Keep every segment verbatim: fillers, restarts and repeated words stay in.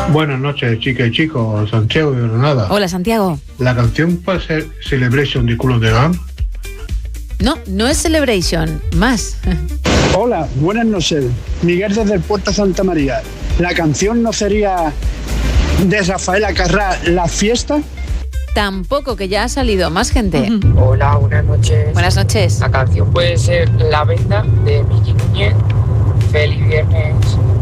Buenas noches, chicas y chicos, Santiago de Granada. Hola, Santiago. ¿La canción puede ser Celebration de Cool and the Gang? No, no es Celebration, más. Hola, buenas noches. Miguel desde el Puerto Santa María. ¿La canción no sería de Rafaela Carrà, La Fiesta? Tampoco, que ya ha salido más gente. Uh-huh. Hola, buenas noches. Buenas noches. La canción puede ser La Venda de Miki Núñez. Feliz viernes.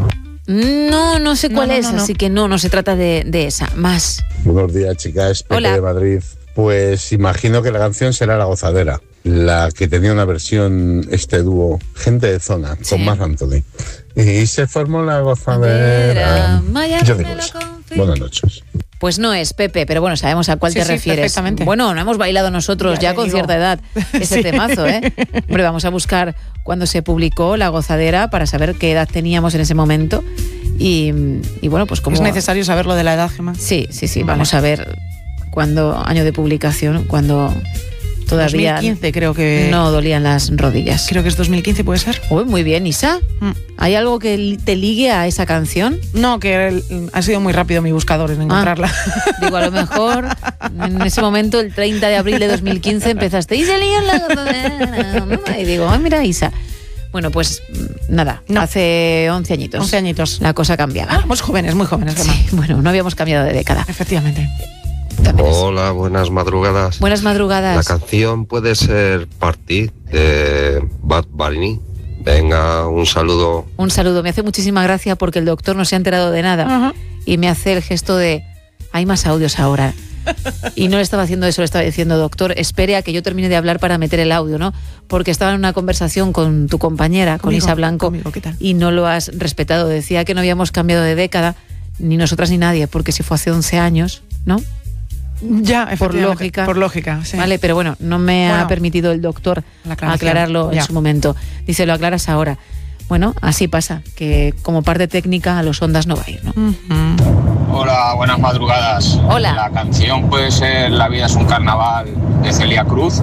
No, no sé cuál no, no, es, no, no. así que no, no se trata de, de esa. Más. Buenos días, chicas. Pepe Hola. de Madrid. Pues imagino que la canción será La Gozadera, la que tenía una versión, este dúo, Gente de Zona, Sí. con Marc Anthony. Y se formó La Gozadera. Maya, Yo me digo lo eso. confío. Buenas noches. Pues no es Pepe, pero bueno, sabemos a cuál Sí, te sí, refieres. perfectamente. Bueno, no hemos bailado nosotros Ya ya, te con digo. cierta edad ese Sí. temazo, ¿eh? Hombre, vamos a buscar cuando se publicó La Gozadera para saber qué edad teníamos en ese momento. Y, y bueno, pues como... Es necesario saberlo de la edad, Gemma. Sí, sí, sí. Vale. Vamos a ver cuándo, año de publicación, cuando todavía dos mil quince creo que... no dolían las rodillas. Creo que es dos mil quince, ¿puede ser? Uy, muy bien, Isa. Mm. ¿Hay algo que li- te ligue a esa canción? No, que el- ha sido muy rápido mi buscador en encontrarla. Digo, a lo mejor en ese momento, el treinta de abril de dos mil quince, empezaste y se lío en la gozadera. Y digo, ay, mira, Isa. Bueno, pues nada, No. hace once añitos. once añitos. La cosa cambiaba. Ah, somos jóvenes, muy jóvenes, Gemma. Sí, bueno, no habíamos cambiado de década. Efectivamente. También es- Hola, buenas madrugadas. Buenas La madrugadas. canción puede ser Party de Bad Bunny. Venga, un saludo. Un saludo. Me hace muchísima gracia porque el doctor no se ha enterado de nada Ajá. y me hace el gesto de hay más audios ahora. Y no le estaba haciendo eso, le estaba diciendo, doctor, espere a que yo termine de hablar para meter el audio, ¿no? Porque estaba en una conversación con tu compañera, con Conmigo, Isa Blanco, conmigo, ¿qué tal? y no lo has respetado. Decía que no habíamos cambiado de década, ni nosotras ni nadie, porque si fue hace once años, ¿no? Ya, Por efectivamente, lógica. Por lógica, sí. Vale, pero bueno, no me Bueno, ha permitido el doctor la aclaración, aclararlo ya. en su momento. Dice, lo aclaras ahora. Bueno, así pasa, que como parte técnica a los ondas no va a ir, ¿no? Ujú. Hola, buenas madrugadas. Hola. La canción puede ser La vida es un carnaval de Celia Cruz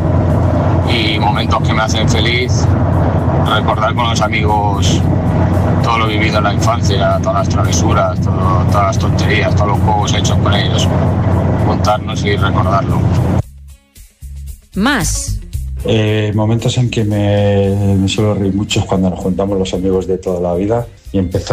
y momentos que me hacen feliz, recordar con los amigos todo lo vivido en la infancia, todas las travesuras, todo- todas las tonterías, todos los juegos hechos con ellos, juntarnos y recordarlo. Más. Eh, momentos en que me, me suelo reír mucho es cuando nos juntamos los amigos de toda la vida y empezamos